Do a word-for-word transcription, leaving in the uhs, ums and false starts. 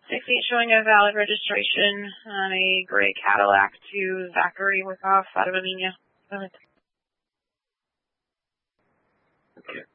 six eight showing a valid registration on a gray Cadillac to Zachary Wyckoff out of Amenia. Okay.